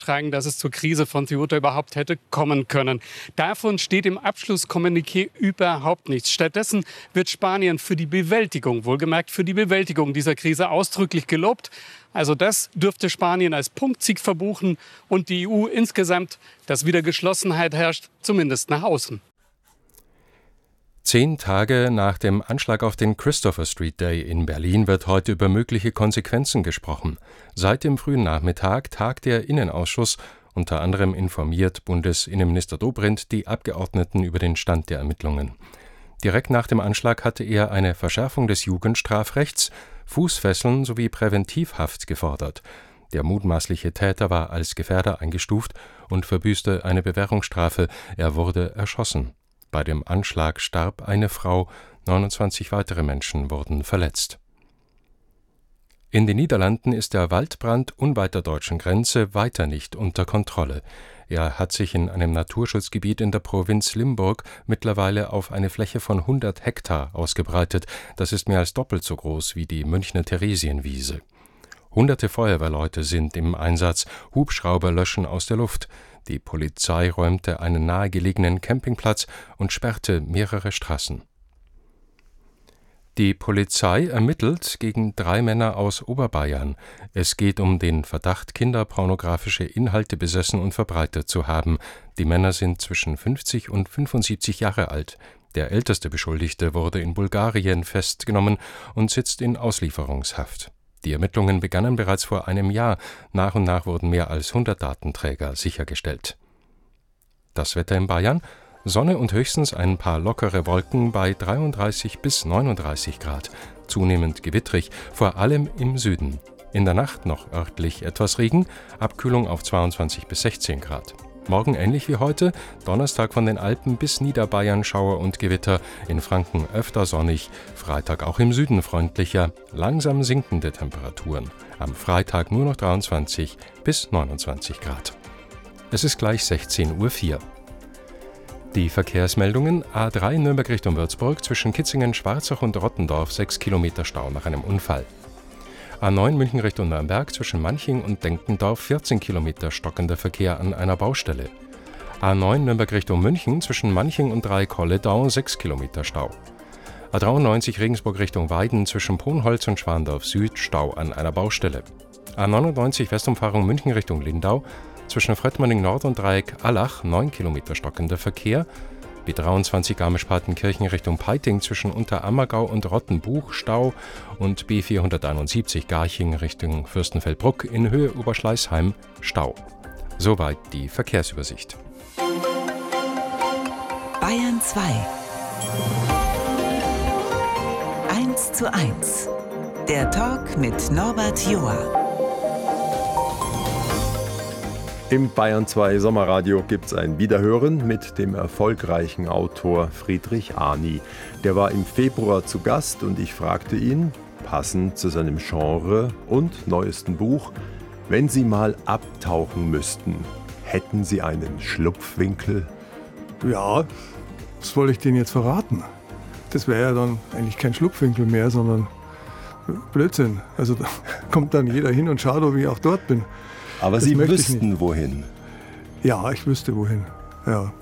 tragen, dass es zur Krise von Ceuta überhaupt hätte kommen können. Davon steht im Abschlusskommuniqué überhaupt nichts. Stattdessen wird Spanien für die Bewältigung, wohlgemerkt für die Bewältigung dieser Krise ausdrücklich gelobt. Also das dürfte Spanien als Punktsieg verbuchen und die EU insgesamt, dass wieder Geschlossenheit herrscht, zumindest nach außen. 10 Tage nach dem Anschlag auf den Christopher Street Day in Berlin wird heute über mögliche Konsequenzen gesprochen. Seit dem frühen Nachmittag tagt der Innenausschuss. Unter anderem informiert Bundesinnenminister Dobrindt die Abgeordneten über den Stand der Ermittlungen. Direkt nach dem Anschlag hatte er eine Verschärfung des Jugendstrafrechts, Fußfesseln sowie Präventivhaft gefordert. Der mutmaßliche Täter war als Gefährder eingestuft und verbüßte eine Bewährungsstrafe. Er wurde erschossen. Bei dem Anschlag starb eine Frau, 29 weitere Menschen wurden verletzt. In den Niederlanden ist der Waldbrand unweit der deutschen Grenze weiter nicht unter Kontrolle. Er hat sich in einem Naturschutzgebiet in der Provinz Limburg mittlerweile auf eine Fläche von 100 Hektar ausgebreitet. Das ist mehr als doppelt so groß wie die Münchner Theresienwiese. Hunderte Feuerwehrleute sind im Einsatz, Hubschrauber löschen aus der Luft. Die Polizei räumte einen nahegelegenen Campingplatz und sperrte mehrere Straßen. Die Polizei ermittelt gegen 3 Männer aus Oberbayern. Es geht um den Verdacht, kinderpornografische Inhalte besessen und verbreitet zu haben. Die Männer sind zwischen 50 und 75 Jahre alt. Der älteste Beschuldigte wurde in Bulgarien festgenommen und sitzt in Auslieferungshaft. Die Ermittlungen begannen bereits vor einem Jahr. Nach und nach wurden mehr als 100 Datenträger sichergestellt. Das Wetter in Bayern: Sonne und höchstens ein paar lockere Wolken bei 33 bis 39 Grad. Zunehmend gewittrig, vor allem im Süden. In der Nacht noch örtlich etwas Regen, Abkühlung auf 22 bis 16 Grad. Morgen ähnlich wie heute, Donnerstag von den Alpen bis Niederbayern Schauer und Gewitter, in Franken öfter sonnig, Freitag auch im Süden freundlicher, langsam sinkende Temperaturen. Am Freitag nur noch 23 bis 29 Grad. Es ist gleich 16:04 Uhr. Die Verkehrsmeldungen: A3 Nürnberg Richtung Würzburg, zwischen Kitzingen, Schwarzach und Rottendorf 6 Kilometer Stau nach einem Unfall. A9 München Richtung Nürnberg, zwischen Manching und Denkendorf 14 Kilometer stockender Verkehr an einer Baustelle. A9 Nürnberg Richtung München, zwischen Manching und Dreikolledau 6 Kilometer Stau. A93 Regensburg Richtung Weiden, zwischen Ponholz und Schwandorf Süd Stau an einer Baustelle. A99 Westumfahrung München Richtung Lindau, zwischen Fröttmanning Nord und Dreieck Allach 9 Kilometer stockender Verkehr. B23 Garmisch-Partenkirchen Richtung Peiting, zwischen Unterammergau und Rottenbuch Stau, und B471 Garching Richtung Fürstenfeldbruck in Höhe Oberschleißheim Stau. Soweit die Verkehrsübersicht. Bayern 2 1:1. Der Talk mit Norbert Joa. Im Bayern 2 Sommerradio gibt es ein Wiederhören mit dem erfolgreichen Autor Friedrich Arni. Der war im Februar zu Gast und ich fragte ihn, passend zu seinem Genre und neuesten Buch: Wenn Sie mal abtauchen müssten, hätten Sie einen Schlupfwinkel? Ja, was soll ich denen jetzt verraten? Das wäre ja dann eigentlich kein Schlupfwinkel mehr, sondern Blödsinn. Also da kommt dann jeder hin und schaut, ob ich auch dort bin. Aber das Sie wüssten wohin? Ja, ich wüsste wohin. Ja.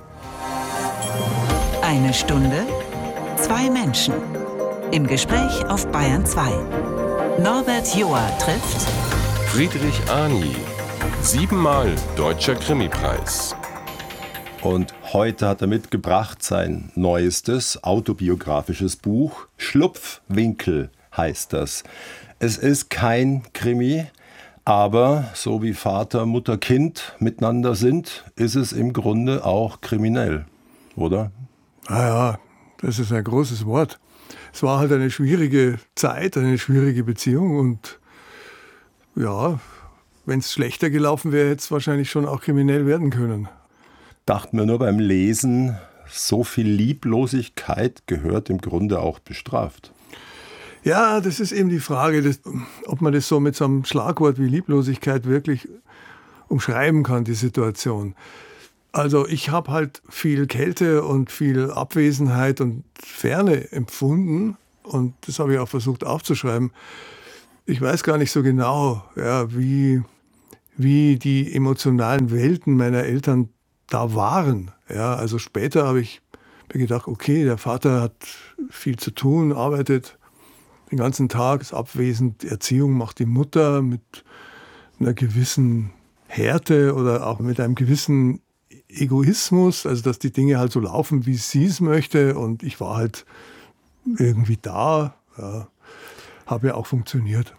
1 Stunde, 2 Menschen. Im Gespräch auf Bayern 2. Norbert Joa trifft Friedrich Arni, 7-mal Deutscher Krimipreis. Und heute hat er mitgebracht sein neuestes autobiografisches Buch. Schlupfwinkel heißt das. Es ist kein Krimi, aber so wie Vater, Mutter, Kind miteinander sind, ist es im Grunde auch kriminell, oder? Ja, das ist ein großes Wort. Es war halt eine schwierige Zeit, eine schwierige Beziehung und ja, wenn es schlechter gelaufen wäre, hätte es wahrscheinlich schon auch kriminell werden können. Dachten wir nur beim Lesen, so viel Lieblosigkeit gehört im Grunde auch bestraft. Ja, das ist eben die Frage, ob man das so mit so einem Schlagwort wie Lieblosigkeit wirklich umschreiben kann, die Situation. Also ich habe halt viel Kälte und viel Abwesenheit und Ferne empfunden und das habe ich auch versucht aufzuschreiben. Ich weiß gar nicht so genau, ja, wie wie die emotionalen Welten meiner Eltern da waren. Ja, also später habe ich mir gedacht, okay, der Vater hat viel zu tun, arbeitet den ganzen Tag, ist abwesend, Erziehung macht die Mutter mit einer gewissen Härte oder auch mit einem gewissen Egoismus, also dass die Dinge halt so laufen, wie sie es möchte, und ich war halt irgendwie da, ja, habe ja auch funktioniert.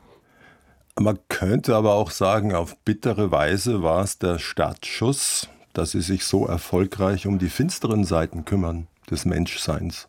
Man könnte aber auch sagen, auf bittere Weise war es der Startschuss, dass Sie sich so erfolgreich um die finsteren Seiten kümmern des Menschseins.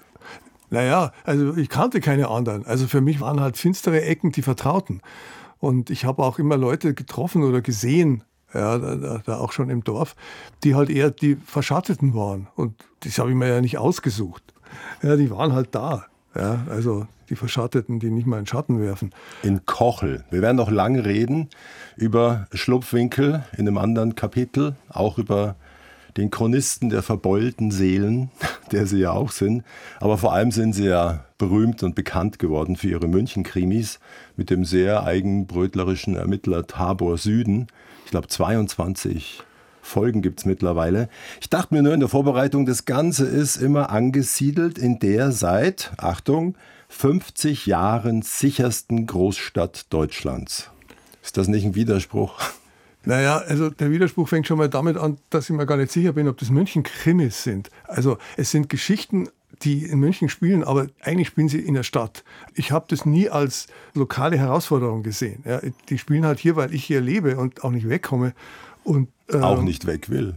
Naja, also ich kannte keine anderen. Also für mich waren halt finstere Ecken die Vertrauten. Und ich habe auch immer Leute getroffen oder gesehen, ja, da auch schon im Dorf, die halt eher die Verschatteten waren. Und das habe ich mir ja nicht ausgesucht. Ja, die waren halt da. Ja, also die Verschatteten, die nicht mal einen Schatten werfen. In Kochel. Wir werden noch lange reden über Schlupfwinkel in einem anderen Kapitel, auch über den Chronisten der verbeulten Seelen, der Sie ja auch sind. Aber vor allem sind Sie ja berühmt und bekannt geworden für Ihre München-Krimis mit dem sehr eigenbrötlerischen Ermittler Tabor Süden. Ich glaube 22 Folgen gibt es mittlerweile. Ich dachte mir nur in der Vorbereitung, das Ganze ist immer angesiedelt in der seit, Achtung, 50 Jahren sichersten Großstadt Deutschlands. Ist das nicht ein Widerspruch? Naja, also der Widerspruch fängt schon mal damit an, dass ich mir gar nicht sicher bin, ob das München-Krimis sind. Also es sind Geschichten, die in München spielen, aber eigentlich spielen sie in der Stadt. Ich habe das nie als lokale Herausforderung gesehen. Ja, die spielen halt hier, weil ich hier lebe und auch nicht wegkomme. Und, auch nicht weg will.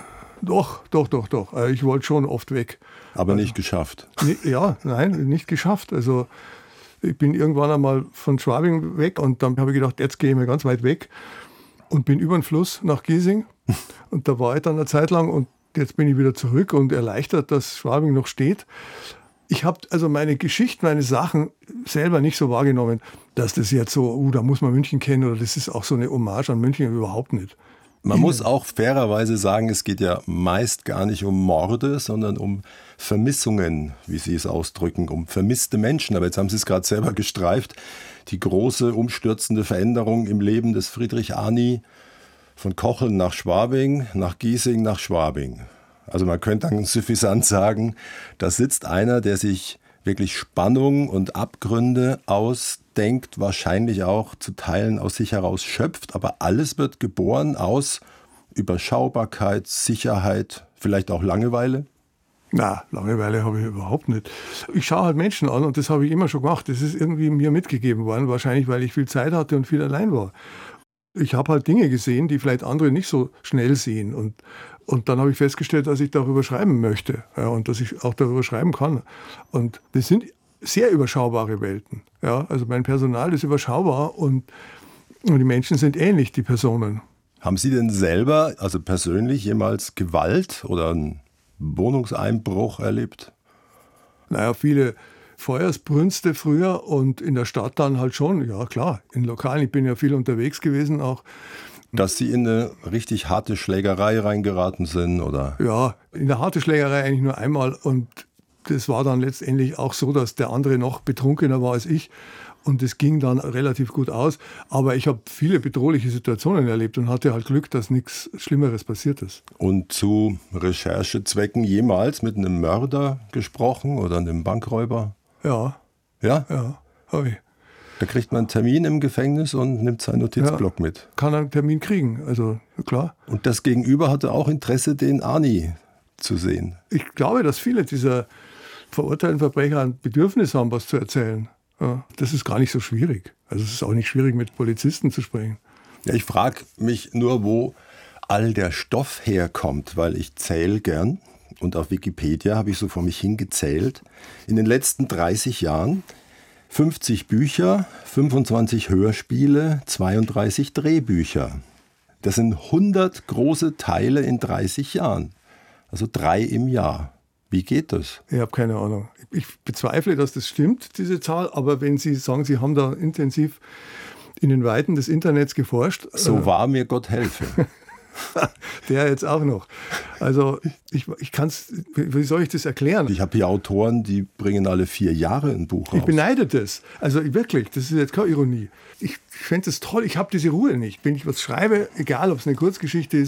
Doch. Ich wollte schon oft weg. Aber nicht geschafft. Nein, nicht geschafft. Also ich bin irgendwann einmal von Schwabing weg und dann habe ich gedacht, jetzt gehe ich mal ganz weit weg und bin über den Fluss nach Giesing. Und da war ich dann eine Zeit lang und jetzt bin ich wieder zurück und erleichtert, dass Schwabing noch steht. Ich habe also meine Geschichten, meine Sachen selber nicht so wahrgenommen, dass das jetzt so, da muss man München kennen oder das ist auch so eine Hommage an München, überhaupt nicht. Man muss auch fairerweise sagen, es geht ja meist gar nicht um Morde, sondern um Vermissungen, wie Sie es ausdrücken, um vermisste Menschen. Aber jetzt haben Sie es gerade selber gestreift. Die große, umstürzende Veränderung im Leben des Friedrich Arni von Kochel nach Schwabing, nach Giesing, nach Schwabing. Also man könnte dann suffisant sagen, da sitzt einer, der sich wirklich Spannung und Abgründe ausdenkt, wahrscheinlich auch zu Teilen aus sich heraus schöpft, aber alles wird geboren aus Überschaubarkeit, Sicherheit, vielleicht auch Langeweile? Na, Langeweile habe ich überhaupt nicht. Ich schaue halt Menschen an und das habe ich immer schon gemacht. Das ist irgendwie mir mitgegeben worden, wahrscheinlich weil ich viel Zeit hatte und viel allein war. Ich habe halt Dinge gesehen, die vielleicht andere nicht so schnell sehen und dann habe ich festgestellt, dass ich darüber schreiben möchte, ja, und dass ich auch darüber schreiben kann. Und das sind sehr überschaubare Welten. Ja, also mein Personal ist überschaubar und die Menschen sind ähnlich, die Personen. Haben Sie denn selber, also persönlich, jemals Gewalt oder einen Wohnungseinbruch erlebt? Naja, viele Feuersbrünste früher und in der Stadt dann halt schon, ja klar, in Lokalen. Ich bin ja viel unterwegs gewesen auch. Dass Sie in eine richtig harte Schlägerei reingeraten sind, oder? Ja, in der harte Schlägerei eigentlich nur einmal und das war dann letztendlich auch so, dass der andere noch betrunkener war als ich und das ging dann relativ gut aus. Aber ich habe viele bedrohliche Situationen erlebt und hatte halt Glück, dass nichts Schlimmeres passiert ist. Und zu Recherchezwecken jemals mit einem Mörder gesprochen oder einem Bankräuber? Ja. Ja? Ja, habe ich. Da kriegt man einen Termin im Gefängnis und nimmt seinen Notizblock mit. Kann einen Termin kriegen, also klar. Und das Gegenüber hatte auch Interesse, den Arni zu sehen. Ich glaube, dass viele dieser verurteilten Verbrecher ein Bedürfnis haben, was zu erzählen. Ja, das ist gar nicht so schwierig. Also es ist auch nicht schwierig, mit Polizisten zu sprechen. Ja, ich frage mich nur, wo all der Stoff herkommt, weil ich zähle gern. Und auf Wikipedia habe ich so vor mich hingezählt. In den letzten 30 Jahren 50 Bücher, 25 Hörspiele, 32 Drehbücher. Das sind 100 große Teile in 30 Jahren. Also 3 im Jahr. Wie geht das? Ich habe keine Ahnung. Ich bezweifle, dass das stimmt, diese Zahl. Aber wenn Sie sagen, Sie haben da intensiv in den Weiten des Internets geforscht. So wahr mir Gott helfe. Der jetzt auch noch. Also ich kann's, wie soll ich das erklären? Ich habe hier Autoren, die bringen alle 4 Jahre ein Buch raus. Ich beneide das. Also wirklich, das ist jetzt keine Ironie. Ich fände es toll, ich habe diese Ruhe nicht. Wenn ich was schreibe, egal ob es eine Kurzgeschichte ist